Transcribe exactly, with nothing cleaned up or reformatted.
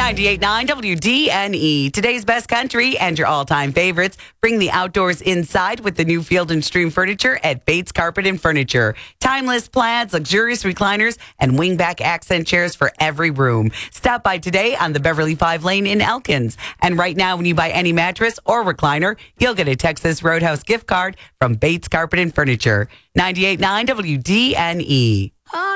ninety-eight point nine W D N E. Today's best country and your all-time favorites. Bring the outdoors inside with the new Field and Stream furniture at Bates Carpet and Furniture. Timeless plaids, luxurious recliners, and wingback accent chairs for every room. Stop by today on the Beverly Five Lane in Elkins. And right now, when you buy any mattress or recliner, you'll get a Texas Roadhouse gift card from Bates Carpet and Furniture. ninety-eight point nine W D N E.